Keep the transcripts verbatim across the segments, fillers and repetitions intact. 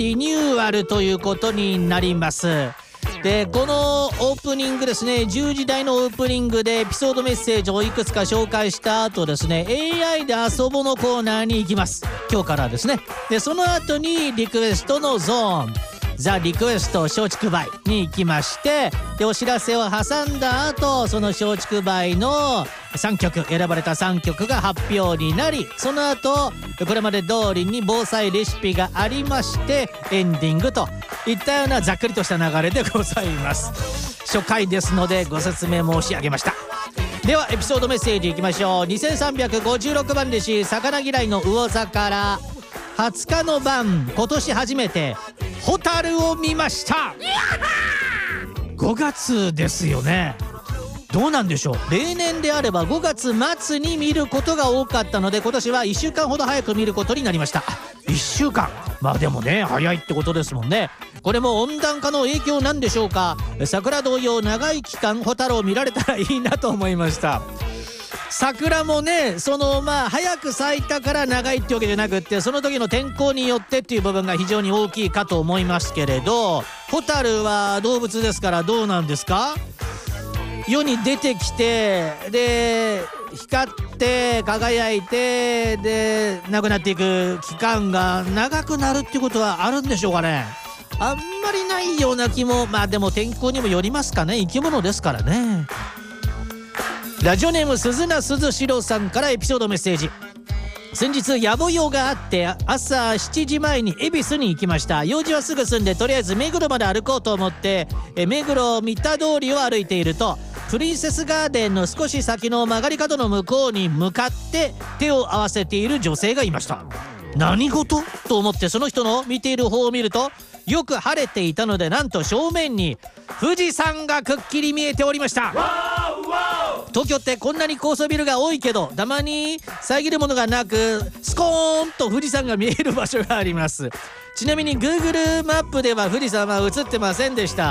リニューアルということになります。でこのオープニングですね、じゅうじ台のオープニングでエピソードメッセージをいくつか紹介した後ですね、 エーアイ で遊ぼのコーナーに行きます。今日からですね。でその後にリクエストのゾーン、ザ・リクエスト松竹梅に行きまして、でお知らせを挟んだ後、その松竹梅のさんきょく、選ばれたさんきょくが発表になり、その後これまで通りに防災レシピがありましてエンディングといったようなざっくりとした流れでございます。初回ですのでご説明申し上げました。ではエピソードメッセージいきましょう。にせんさんびゃくごじゅうろくばん弟子、魚嫌いの魚座から。はつかの晩、今年初めてホタルを見ました。ごがつですよね。どうなんでしょう。例年であればごがつ末に見ることが多かったので、今年はいっしゅうかんほど早く見ることになりました。いっしゅうかん、まあでもね早いってことですもんね。これも温暖化の影響なんでしょうか。桜同様長い期間ホタルを見られたらいいなと思いました。桜もね、そのまあ早く咲いたから長いってわけじゃなくって、その時の天候によってっていう部分が非常に大きいかと思いますけれど、ホタルは動物ですからどうなんですか。世に出てきて、で光って輝いて、で亡くなっていく期間が長くなるっていうことはあるんでしょうかね。あんまりないような気も、まあでも天候にもよりますかね。生き物ですからね。ラジオネーム鈴名鈴代さんからエピソードメッセージ。先日野暮用があって朝しちじまえに恵比寿に行きました。用事はすぐ済んで、とりあえず目黒まで歩こうと思ってえ目黒三田通りを歩いていると、プリンセスガーデンの少し先の曲がり角の向こうに向かって手を合わせている女性がいました。何事と思ってその人の見ている方を見ると、よく晴れていたので、なんと正面に富士山がくっきり見えておりました。東京ってこんなに高層ビルが多いけど、たまに遮るものがなくスコーンと富士山が見える場所があります。ちなみに Google マップでは富士山は映ってませんでした。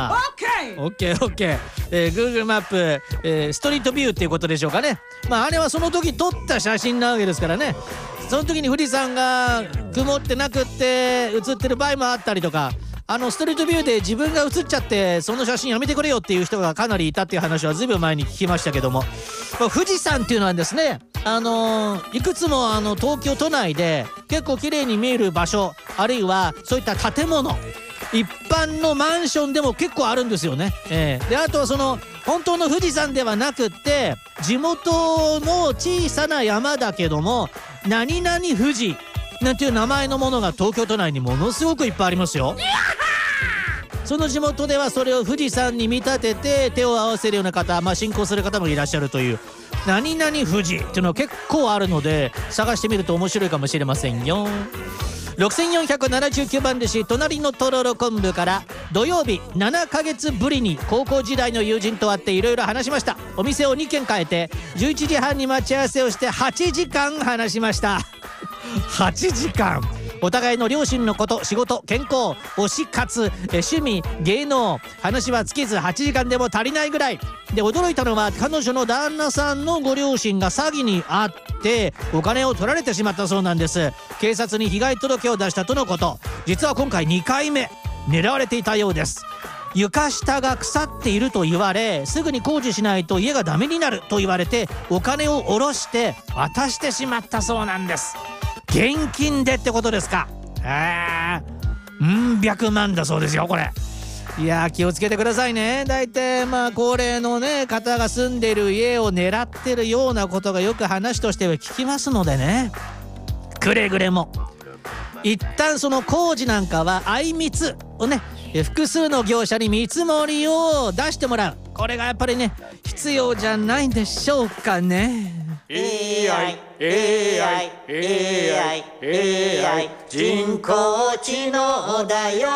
OK OK、えー、Google マップ、えー、ストリートビューっていうことでしょうかね。まああれはその時撮った写真なわけですからね。その時に富士山が曇ってなくって映ってる場合もあったりとか、あのストリートビューで自分が写っちゃってその写真やめてくれよっていう人がかなりいたっていう話はずいぶん前に聞きましたけども、まあ、富士山っていうのはですね、あのー、いくつもあの東京都内で結構綺麗に見える場所、あるいはそういった建物、一般のマンションでも結構あるんですよね。えー、であとはその本当の富士山ではなくって地元の小さな山だけども何々富士なんていう名前のものが東京都内にものすごくいっぱいありますよ。その地元ではそれを富士山に見立てて手を合わせるような方、まあ信仰する方もいらっしゃるという、何々富士っていうのは結構あるので探してみると面白いかもしれませんよ。ろくせんよんひゃくななじゅうきゅうばん弟子、隣のとろろ昆布から。土曜日ななかげつぶりに高校時代の友人と会っていろいろ話しました。お店をにけん変えてじゅういちじはんに待ち合わせをしてはちじかん話しました。はちじかん。お互いの両親のこと、仕事、健康、推し活、趣味、芸能、話は尽きずはちじかんでも足りないぐらいで、驚いたのは彼女の旦那さんのご両親が詐欺にあってお金を取られてしまったそうなんです。警察に被害届を出したとのこと。実は今回にかいめ狙われていたようです。床下が腐っていると言われ、すぐに工事しないと家がダメになると言われてお金を下ろして渡してしまったそうなんです。現金でってことですか。へえ、ん百万だそうですよこれ。いやー気をつけてくださいね。だいたいまあ高齢のね方が住んでる家を狙ってるようなことがよく話としては聞きますのでね、くれぐれも一旦その工事なんかはあいみつをね、複数の業者に見積もりを出してもらう、これがやっぱりね必要じゃないんでしょうかね。 エーアイ エーアイ エーアイ エーアイ 人工知能だよ。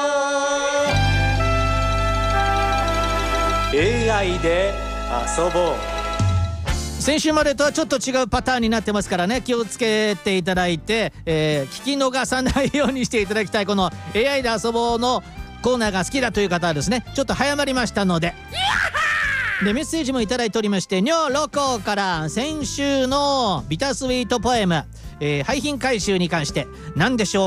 エーアイ で遊ぼう。 先週までとはちょっと違うパターンになってますからね、気をつけていただいて、えー、聞き逃さないようにしていただきたい。この エーアイ で遊ぼうのコーナーが好きだという方はですね、ちょっと早まりましたので。でメッセージもいただいておりまして、ニョロコから先週のビタースイートポエム、えー、廃品回収に関して何でしょう